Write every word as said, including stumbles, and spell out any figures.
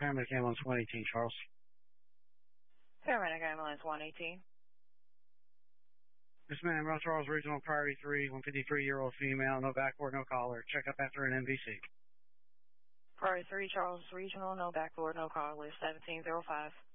Paramedic Ambulance one eighteen, Charles. Paramedic Ambulance one eighteen. Yes, ma'am. Run Charles Regional Priority three, one fifty-three-year-old female, no backboard, no collar. Check up after an M V C. Priority three, Charles Regional, no backboard, no collar, seventeen oh five.